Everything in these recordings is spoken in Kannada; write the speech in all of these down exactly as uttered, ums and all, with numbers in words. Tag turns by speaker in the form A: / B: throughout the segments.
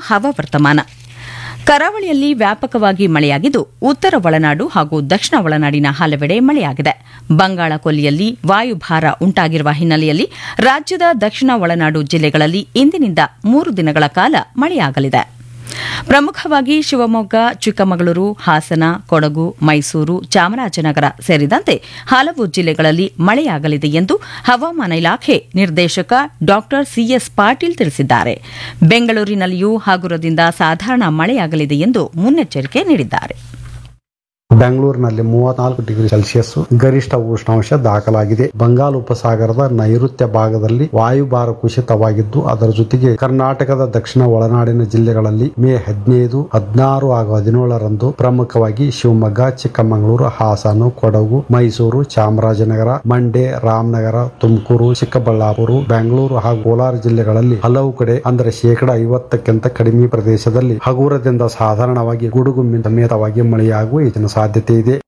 A: ಹವಾವರ್ತಮಾನ. ಕರಾವಳಿಯಲ್ಲಿ ವ್ಯಾಪಕವಾಗಿ ಮಳೆಯಾಗಿದ್ದು ಉತ್ತರ ಒಳನಾಡು ಹಾಗೂ ದಕ್ಷಿಣ ಒಳನಾಡಿನ ಹಲವೆಡೆ ಮಳೆಯಾಗಿದೆ. ಬಂಗಾಳ ಕೊಲ್ಲಿಯಲ್ಲಿ ವಾಯುಭಾರ ಉಂಟಾಗಿರುವ ಹಿನ್ನೆಲೆಯಲ್ಲಿ ರಾಜ್ಯದ ದಕ್ಷಿಣ ಒಳನಾಡು ಜಿಲ್ಲೆಗಳಲ್ಲಿ ಇಂದಿನಿಂದ ಮೂರು ದಿನಗಳ ಕಾಲ ಮಳೆಯಾಗಲಿದೆ. ಪ್ರಮುಖವಾಗಿ ಶಿವಮೊಗ್ಗ, ಚಿಕ್ಕಮಗಳೂರು, ಹಾಸನ, ಕೊಡಗು, ಮೈಸೂರು, ಚಾಮರಾಜನಗರ ಸೇರಿದಂತೆ ಹಲವು ಜಿಲ್ಲೆಗಳಲ್ಲಿ ಮಳೆಯಾಗಲಿದೆ ಎಂದು ಹವಾಮಾನ ಇಲಾಖೆ ನಿರ್ದೇಶಕ ಡಾ ಸಿಎಸ್ ಪಾಟೀಲ್ ತಿಳಿಸಿದ್ದಾರೆ. ಬೆಂಗಳೂರಿನಲ್ಲಿಯೂ ಹಗುರದಿಂದ ಸಾಧಾರಣ ಮಳೆಯಾಗಲಿದೆ ಎಂದು ಮುನ್ನೆಚ್ಚರಿಕೆ ನೀಡಿದ್ದಾರೆ.
B: ಬೆಂಗಳೂರಿನಲ್ಲಿ ಮೂವತ್ನಾಲ್ಕು ಡಿಗ್ರಿ ಸೆಲ್ಸಿಯಸ್ ಗರಿಷ್ಠ ಉಷ್ಣಾಂಶ ದಾಖಲಾಗಿದೆ. ಬಂಗಾಳ ಉಪಸಾಗರದ ನೈಋತ್ಯ ಭಾಗದಲ್ಲಿ ವಾಯುಭಾರ ಕುಸಿತವಾಗಿದ್ದು ಅದರ ಜೊತೆಗೆ ಕರ್ನಾಟಕದ ದಕ್ಷಿಣ ಒಳನಾಡಿನ ಜಿಲ್ಲೆಗಳಲ್ಲಿ ಮೇ ಹದಿನೈದು, ಹದಿನಾರು ಹಾಗೂ ಹದಿನೇಳರಂದು ಪ್ರಮುಖವಾಗಿ ಶಿವಮೊಗ್ಗ, ಚಿಕ್ಕಮಗಳೂರು, ಹಾಸನ, ಕೊಡಗು, ಮೈಸೂರು, ಚಾಮರಾಜನಗರ, ಮಂಡ್ಯ, ರಾಮನಗರ, ತುಮಕೂರು, ಚಿಕ್ಕಬಳ್ಳಾಪುರ, ಬೆಂಗಳೂರು ಹಾಗೂ ಕೋಲಾರ ಜಿಲ್ಲೆಗಳಲ್ಲಿ ಹಲವು ಕಡೆ ಅಂದರೆ ಶೇಕಡ ಐವತ್ತಕ್ಕಿಂತ ಕಡಿಮೆ ಪ್ರದೇಶದಲ್ಲಿ ಹಗುರದಿಂದ ಸಾಧಾರಣವಾಗಿ ಗುಡುಗು ಸಮೇತವಾಗಿ ಮಳೆಯಾಗುವ ಹೆಚ್ಚಿನ ಸಾಧ್ಯತೆ ಇದೆ.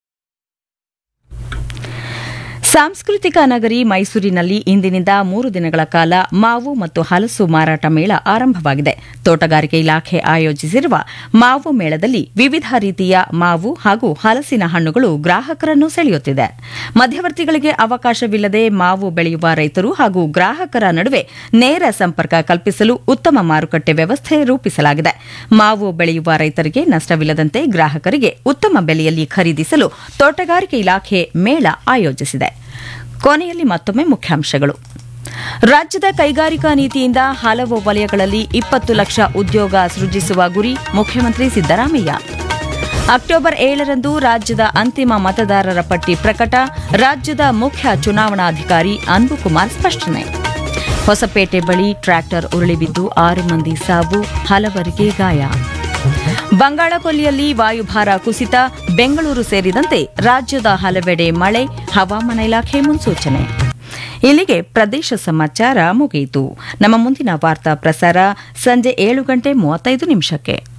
A: ಸಾಂಸ್ಕೃತಿಕ ನಗರಿ ಮೈಸೂರಿನಲ್ಲಿ ಇಂದಿನಿಂದ ಮೂರು ದಿನಗಳ ಕಾಲ ಮಾವು ಮತ್ತು ಹಲಸು ಮಾರಾಟ ಮೇಳ ಆರಂಭವಾಗಿದೆ. ತೋಟಗಾರಿಕೆ ಇಲಾಖೆ ಆಯೋಜಿಸಿರುವ ಮಾವು ಮೇಳದಲ್ಲಿ ವಿವಿಧ ರೀತಿಯ ಮಾವು ಹಾಗೂ ಹಲಸಿನ ಹಣ್ಣುಗಳು ಗ್ರಾಹಕರನ್ನು ಸೆಳೆಯುತ್ತಿದೆ. ಮಧ್ಯವರ್ತಿಗಳಿಗೆ ಅವಕಾಶವಿಲ್ಲದೆ ಮಾವು ಬೆಳೆಯುವ ರೈತರು ಹಾಗೂ ಗ್ರಾಹಕರ ನಡುವೆ ನೇರ ಸಂಪರ್ಕ ಕಲ್ಪಿಸಲು ಉತ್ತಮ ಮಾರುಕಟ್ಟೆ ವ್ಯವಸ್ಥೆ ರೂಪಿಸಲಾಗಿದೆ. ಮಾವು ಬೆಳೆಯುವ ರೈತರಿಗೆ ನಷ್ಟವಿಲ್ಲದಂತೆ ಗ್ರಾಹಕರಿಗೆ ಉತ್ತಮ ಬೆಲೆಯಲ್ಲಿ ಖರೀದಿಸಲು ತೋಟಗಾರಿಕೆ ಇಲಾಖೆ ಮೇಳ ಆಯೋಜಿಸಿದೆ. ಕೊನೆಯಲ್ಲಿ ಮತ್ತೊಮ್ಮೆ ಮುಖ್ಯಾಂಶಗಳು. ರಾಜ್ಯದ ಕೈಗಾರಿಕಾ ನೀತಿಯಿಂದ ಹಲವು ವಲಯಗಳಲ್ಲಿ ಇಪ್ಪತ್ತು ಲಕ್ಷ ಉದ್ಯೋಗ ಸೃಜಿಸುವ ಗುರಿ ಮುಖ್ಯಮಂತ್ರಿ ಸಿದ್ದರಾಮಯ್ಯ. ಅಕ್ಟೋಬರ್ ಏಳರಂದು ರಾಜ್ಯದ ಅಂತಿಮ ಮತದಾರರ ಪಟ್ಟಿ ಪ್ರಕಟ, ರಾಜ್ಯದ ಮುಖ್ಯ ಚುನಾವಣಾಧಿಕಾರಿ ಅನ್ಬುಕುಮಾರ್ ಸ್ಪಷ್ಟನೆ. ಹೊಸಪೇಟೆ ಬಳಿ ಟ್ರ್ಯಾಕ್ಟರ್ ಉರುಳಿ ಬಿದ್ದು ಆರು ಮಂದಿ ಸಾವು, ಹಲವರಿಗೆ ಗಾಯ. ಬಂಗಾಳ ಕೊಲ್ಲಿಯಲ್ಲಿ ವಾಯುಭಾರ ಕುಸಿತ, ಬೆಂಗಳೂರು ಸೇರಿದಂತೆ ರಾಜ್ಯದ ಹಲವೆಡೆ ಮಳೆ, ಹವಾಮಾನ ಇಲಾಖೆ ಮುನ್ಸೂಚನೆ. ಇಲ್ಲಿಗೆ ಪ್ರದೇಶ ಸಮಾಚಾರ ಮುಗಿಯಿತು. ನಮ್ಮ ಮುಂದಿನ ವಾರ್ತಾ ಪ್ರಸಾರ ಸಂಜೆ ಏಳು ಗಂಟೆ ಮೂವತ್ತೈದು ನಿಮಿಷಕ್ಕೆ.